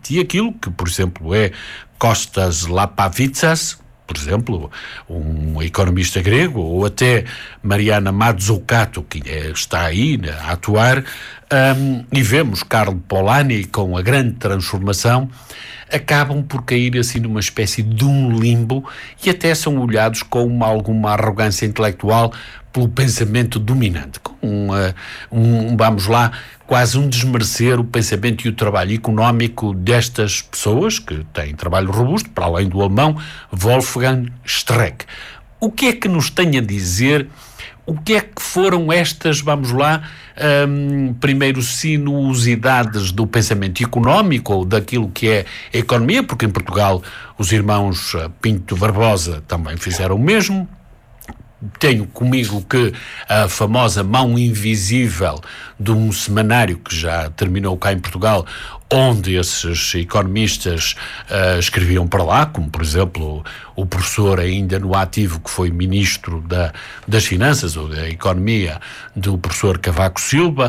E aquilo que, por exemplo, é Kostas Lapavitsas, por exemplo, um economista grego, ou até Mariana Mazzucato, que está aí a atuar, e vemos Karl Polanyi com a grande transformação, acabam por cair assim numa espécie de um limbo e até são olhados com alguma arrogância intelectual pelo pensamento dominante, com vamos lá, quase um desmerecer o pensamento e o trabalho económico destas pessoas que têm trabalho robusto, para além do alemão Wolfgang Streeck. O que é que nos tem a dizer? O que é que foram estas, vamos lá, primeiro sinuosidades do pensamento económico ou daquilo que é a economia, porque em Portugal os irmãos Pinto Barbosa também fizeram o mesmo. Tenho comigo que a famosa Mão Invisível de um semanário que já terminou cá em Portugal, onde esses economistas escreviam para lá, como por exemplo o professor ainda no ativo que foi ministro das Finanças ou da Economia, do professor Cavaco Silva,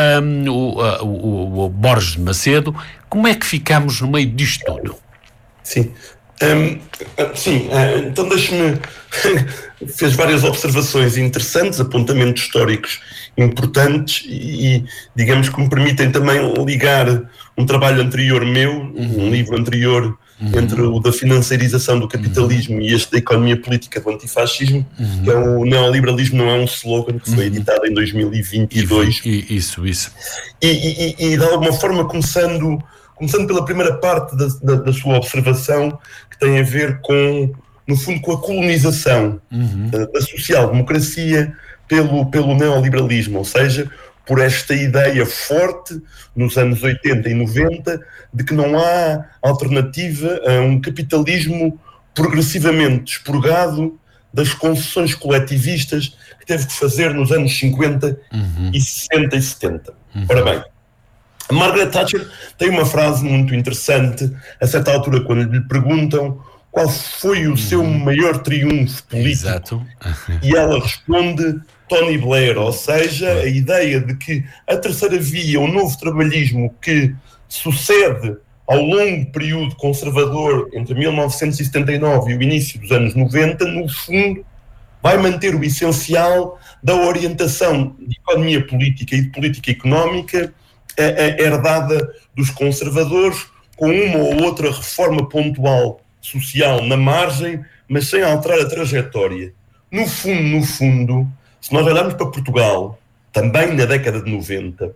o Borges Macedo. Como é que ficamos no meio disto tudo? Sim. Então deixe-me... fez várias observações interessantes, apontamentos históricos importantes e, digamos, que me permitem também ligar um trabalho anterior meu, um livro anterior, entre o da financiarização do capitalismo e este da economia política do antifascismo, que é o Neoliberalismo Não é um Slogan, que foi editado em 2022. Isso. E de alguma forma, começando pela primeira parte da sua observação, que tem a ver com, no fundo, com a colonização da social-democracia pelo neoliberalismo, ou seja, por esta ideia forte, nos anos 80 e 90, de que não há alternativa a um capitalismo progressivamente expurgado das concessões coletivistas que teve que fazer nos anos 50 e 60 e 70. Ora bem, a Margaret Thatcher tem uma frase muito interessante, a certa altura, quando lhe perguntam qual foi o seu maior triunfo político. Exato. E ela responde Tony Blair, ou seja, a ideia de que a terceira via, o novo trabalhismo que sucede ao longo período conservador entre 1979 e o início dos anos 90, no fundo, vai manter o essencial da orientação de economia política e de política económica herdada dos conservadores, com uma ou outra reforma pontual social na margem, mas sem alterar a trajetória. No fundo, se nós olharmos para Portugal, também na década de 90,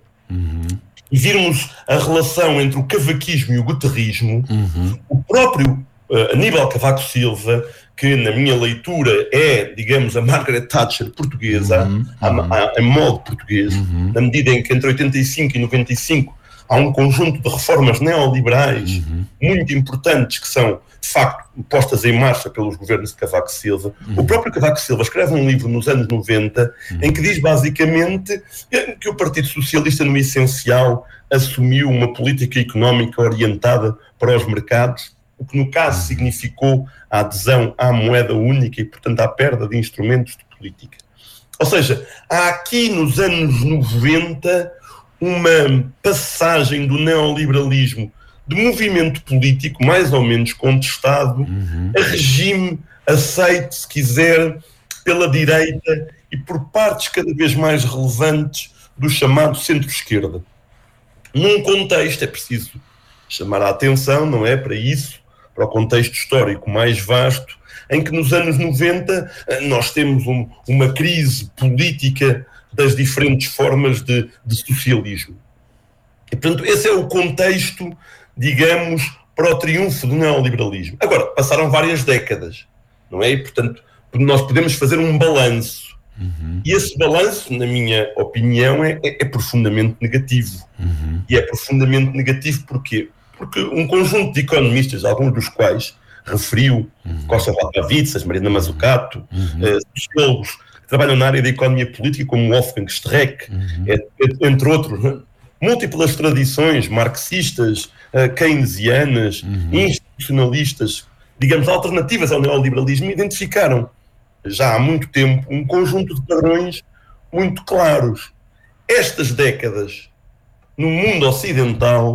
e virmos a relação entre o cavaquismo e o guterrismo, o próprio Aníbal Cavaco Silva, que na minha leitura é, digamos, a Margaret Thatcher portuguesa, em modo português, na medida em que entre 85 e 95 há um conjunto de reformas neoliberais muito importantes que são, de facto, postas em marcha pelos governos de Cavaco Silva. O próprio Cavaco Silva escreve um livro nos anos 90 em que diz basicamente que o Partido Socialista, no essencial, assumiu uma política económica orientada para os mercados, o que no caso significou a adesão à moeda única e, portanto, à perda de instrumentos de política. Ou seja, há aqui nos anos 90 uma passagem do neoliberalismo de movimento político mais ou menos contestado a regime aceito, se quiser, pela direita e por partes cada vez mais relevantes do chamado centro-esquerda. Num contexto, é preciso chamar a atenção, não é, para isso, para o contexto histórico mais vasto, em que nos anos 90 nós temos uma crise política das diferentes formas de socialismo. E, portanto, esse é o contexto, digamos, para o triunfo do neoliberalismo. Agora, passaram várias décadas, não é? E, portanto, nós podemos fazer um balanço. E esse balanço, na minha opinião, é profundamente negativo. E é profundamente negativo porquê? Porque um conjunto de economistas, alguns dos quais referiu, Kostas Lapavitsas, Mariana Mazzucato, sociólogos que trabalham na área da economia política, como Wolfgang Streeck, entre outros, múltiplas tradições marxistas, keynesianas, institucionalistas, digamos, alternativas ao neoliberalismo, identificaram já há muito tempo um conjunto de padrões muito claros. Estas décadas, no mundo ocidental,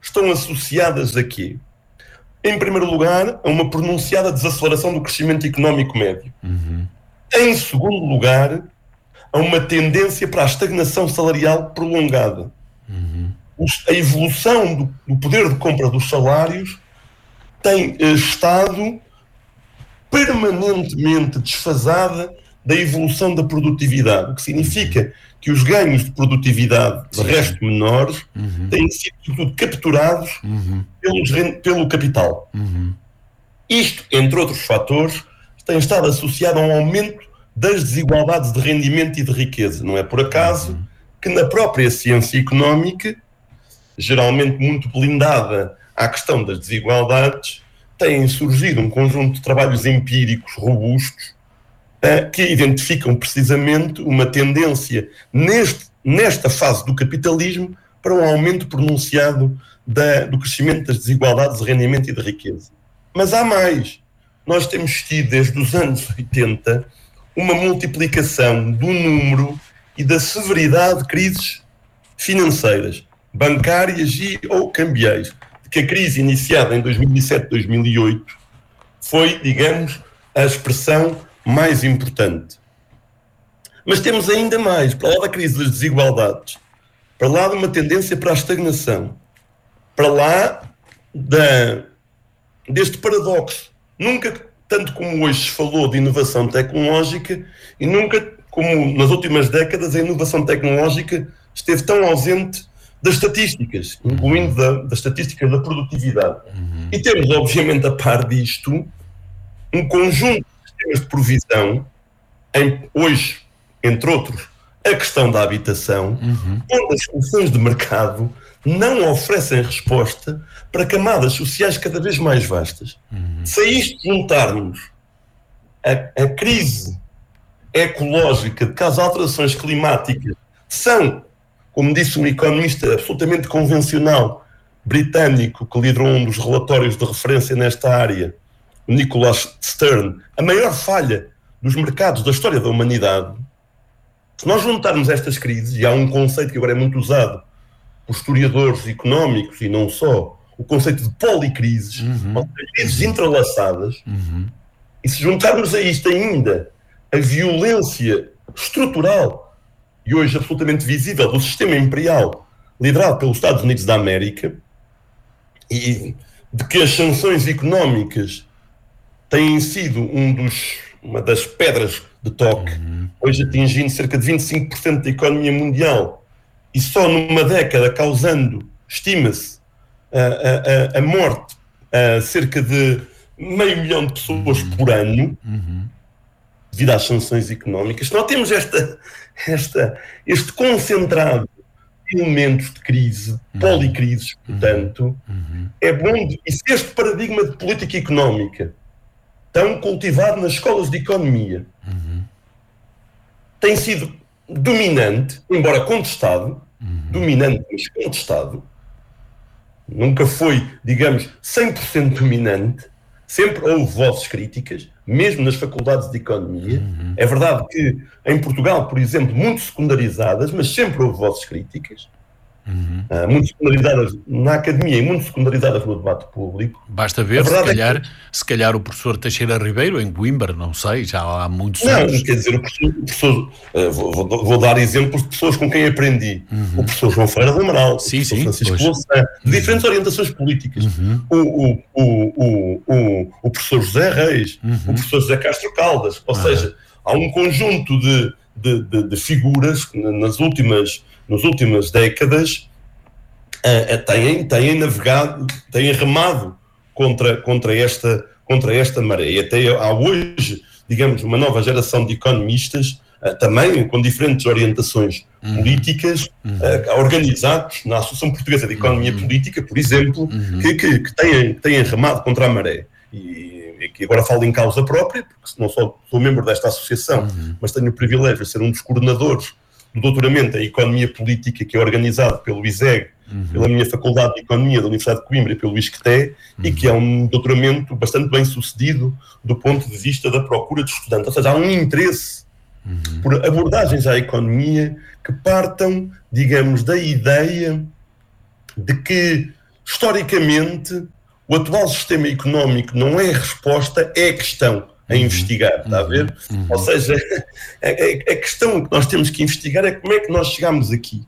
estão associadas a quê? Em primeiro lugar, a uma pronunciada desaceleração do crescimento económico médio. Em segundo lugar, a uma tendência para a estagnação salarial prolongada. A evolução do poder de compra dos salários tem estado permanentemente desfasada da evolução da produtividade, o que significa que os ganhos de produtividade, de resto menores, têm sido sobretudo capturados pelo capital. Isto, entre outros fatores, tem estado associado a um aumento das desigualdades de rendimento e de riqueza. Não é por acaso que na própria ciência económica, geralmente muito blindada à questão das desigualdades, têm surgido um conjunto de trabalhos empíricos robustos que identificam precisamente uma tendência nesta fase do capitalismo para um aumento pronunciado do crescimento das desigualdades de rendimento e de riqueza. Mas há mais. Nós temos tido desde os anos 80 uma multiplicação do número e da severidade de crises financeiras, bancárias e ou cambiais, que a crise iniciada em 2007, 2008 foi, digamos, a expressão mais importante. Mas temos ainda mais, para lá da crise das desigualdades, para lá de uma tendência para a estagnação, para lá deste paradoxo. Nunca, tanto como hoje se falou de inovação tecnológica, e nunca, como nas últimas décadas, a inovação tecnológica esteve tão ausente das estatísticas, incluindo das estatísticas da produtividade. E temos, obviamente, a par disto, um conjunto de sistemas de provisão, hoje, entre outros, a questão da habitação, onde as soluções de mercado não oferecem resposta para camadas sociais cada vez mais vastas. Se a isto juntarmos a crise ecológica de que as alterações climáticas são, como disse um economista absolutamente convencional britânico que liderou um dos relatórios de referência nesta área, o Nicholas Stern, a maior falha dos mercados da história da humanidade. Se nós juntarmos estas crises, e há um conceito que agora é muito usado por historiadores económicos e não só, o conceito de policrises, crises entrelaçadas, e se juntarmos a isto ainda a violência estrutural e hoje absolutamente visível do sistema imperial liderado pelos Estados Unidos da América, e de que as sanções económicas têm sido uma das pedras de toque, hoje atingindo cerca de 25% da economia mundial, e só numa década causando, estima-se, a morte a cerca de 500 mil de pessoas por ano, devido às sanções económicas. Se nós temos este concentrado de elementos de crise, policrises, portanto, é bom, e se este paradigma de política económica tão cultivado nas escolas de economia tem sido dominante, embora contestado, dominante, mas contestado, nunca foi, digamos, 100% dominante, sempre houve vozes críticas, mesmo nas faculdades de economia. É verdade que em Portugal, por exemplo, muito secundarizadas, mas sempre houve vozes críticas, muito secundarizadas na academia e muito secundarizadas no debate público. Basta ver, se calhar o professor Teixeira Ribeiro, em Coimbra, não sei, já há muitos anos. Não, quer dizer, vou dar exemplos de pessoas com quem aprendi. O professor João Ferreira do Amaral, o professor Francisco Louçã, de diferentes orientações políticas. O professor José Reis, o professor José Castro Caldas, ou seja, há um conjunto de figuras que nas últimas décadas têm navegado, têm remado contra esta maré. E até há hoje, digamos, uma nova geração de economistas, também com diferentes orientações políticas, organizados na Associação Portuguesa de Economia Política, por exemplo, que têm remado contra a maré. E que agora falo em causa própria, porque não sou membro desta associação, mas tenho o privilégio de ser um dos coordenadores do doutoramento em Economia Política, que é organizado pelo ISEG, pela minha Faculdade de Economia da Universidade de Coimbra e pelo ISCTE, e que é um doutoramento bastante bem sucedido do ponto de vista da procura de estudantes. Ou seja, há um interesse por abordagens à economia que partam, digamos, da ideia de que historicamente, o atual sistema económico não é a resposta, é a questão a investigar, está a ver? Ou seja, a questão que nós temos que investigar é como é que nós chegamos aqui.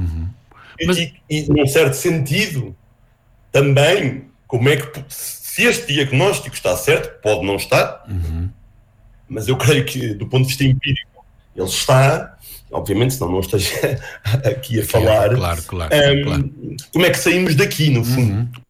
E num certo sentido, também, como é que, se este diagnóstico está certo, pode não estar, mas eu creio que, do ponto de vista empírico, ele está, obviamente, senão não esteja aqui a falar. Claro. Como é que saímos daqui, no fundo?